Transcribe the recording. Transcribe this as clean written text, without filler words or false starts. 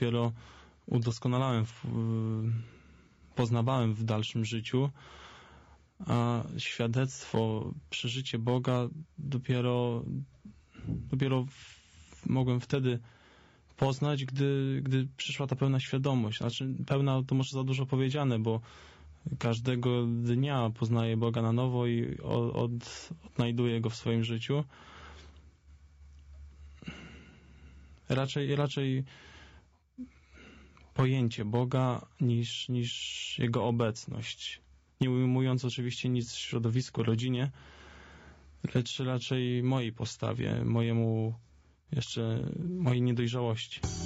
dopiero udoskonalałem, poznawałem w dalszym życiu, a świadectwo, przeżycie Boga dopiero mogłem wtedy poznać, gdy przyszła ta pełna świadomość. Znaczy, pełna to może za dużo powiedziane, bo każdego dnia poznaję Boga na nowo i odnajduję Go w swoim życiu. Raczej pojęcie Boga niż Jego obecność. Nie ujmując oczywiście nic w środowisku, rodzinie, lecz raczej mojej postawie, mojej niedojrzałości.